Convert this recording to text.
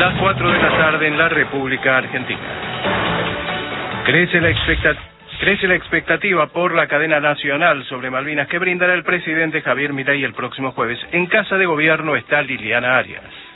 las 4 de la tarde en la República Argentina. Crece la expectativa por la cadena nacional sobre Malvinas que brindará el presidente Javier Milei el próximo jueves. En Casa de Gobierno está Liliana Arias.